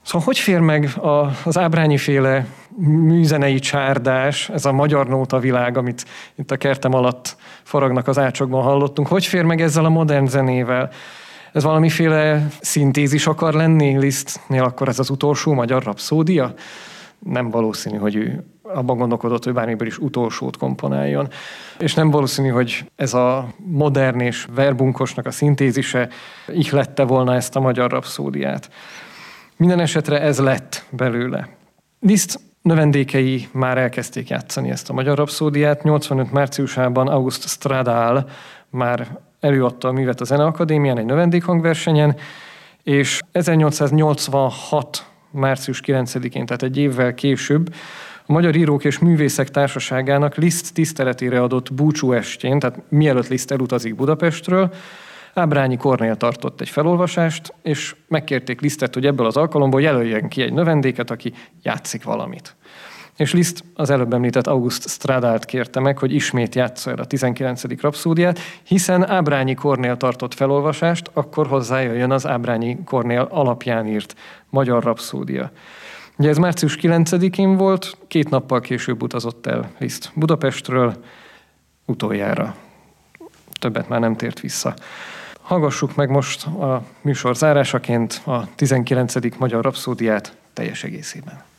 Szóval hogy fér meg az Ábrányi-féle műzenei csárdás, ez a magyar nóta világ, amit itt a kertem alatt faragnak az ácsokban hallottunk, hogy fér meg ezzel a modern zenével? Ez valamiféle szintézis akar lenni Lisztnél, akkor ez az utolsó magyar rapszódia? Nem valószínű, hogy ő abban gondolkodott, hogy bármiből is utolsót komponáljon. És nem valószínű, hogy ez a modern és verbunkosnak a szintézise ihlette volna ezt a magyar rapszódiát. Minden esetre ez lett belőle. Liszt növendékei már elkezdték játszani ezt a magyar rapszódiát. 85 márciusában August Stradal már előadta a művet a Zeneakadémián egy növendékhangversenyen, és 1886. március 9-én, tehát egy évvel később a Magyar Írók és Művészek Társaságának Liszt tiszteletére adott búcsúestjén, tehát mielőtt Liszt elutazik Budapestről, Ábrányi Kornél tartott egy felolvasást, és megkérték Lisztet, hogy ebből az alkalomból jelöljen ki egy növendéket, aki játszik valamit. És Liszt az előbb említett August Stradalt kérte meg, hogy ismét játsza el a 19. rapszódiát, hiszen Ábrányi Kornél tartott felolvasást, akkor hozzájöjjön az Ábrányi Kornél alapján írt magyar rapszódia. Ugye ez március 9-én volt, 2 nappal később utazott el Liszt Budapestről utoljára. Többet már nem tért vissza. Hallgassuk meg most a műsor zárásaként a 19. magyar rapszódiát teljes egészében.